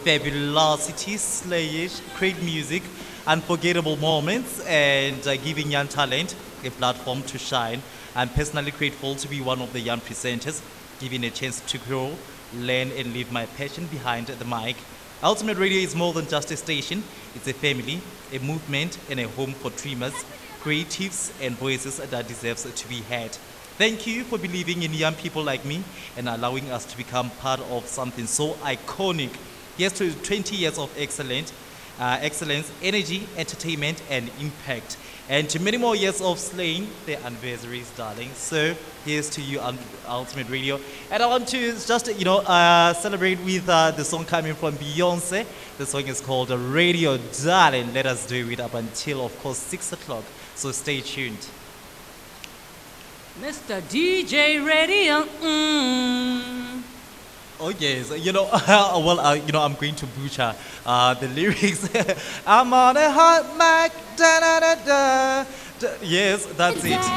fabulosity, slayish, great music, unforgettable moments, and giving young talent a platform to shine. I'm personally grateful to be one of the young presenters, given a chance to grow, learn, and leave my passion behind the mic. Ultimate Radio is more than just a station, it's a family, a movement, and a home for dreamers, creatives, and voices that deserves to be heard. Thank you for believing in young people like me and allowing us to become part of something so iconic. Here's to 20 years of excellence, energy, entertainment, and impact. And to many more years of slaying the anniversaries, darling. So here's to you, Ultimate Radio. And I want to just, celebrate with the song coming from Beyonce. The song is called Radio Darling. Let us do it up until, of course, 6 o'clock. So stay tuned. Mr. DJ Radio. Oh yes, I'm going to butcher the lyrics. I'm on a hot mic, da da da da. Yes, that's it.